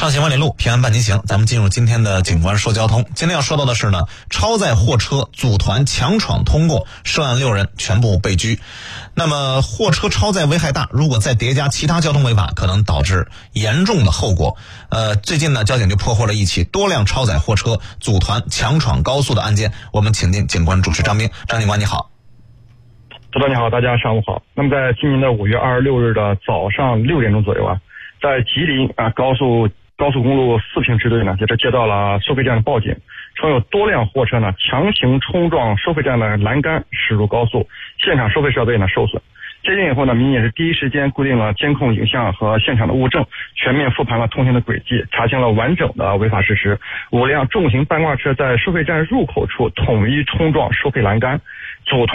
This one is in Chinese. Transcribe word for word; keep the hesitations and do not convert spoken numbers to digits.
上行万里路，平安伴您行。咱们进入今天的警官说交通。今天要说到的是呢，超载货车组团强闯通过，涉案六人全部被拘。那么货车超载危害大，如果再叠加其他交通违法，可能导致严重的后果。呃，最近呢，交警就破获了一起多辆超载货车组团强闯高速的案件。我们请进警官主持张兵。张警官你好。 主播你好，大家上午好。那么在今年的五月二十六日的早上六点钟左右啊，在吉林啊高速高速公路四平支队呢，也是接到了收费站的报警，称有多辆货车呢强行冲撞收费站的栏杆驶入高速，现场收费设备呢受损。接警以后呢，民警是第一时间固定了监控影像和现场的物证，全面复盘了通行的轨迹，查清了完整的违法事实。五辆重型半挂车在收费站入口处统一冲撞收费栏杆，组团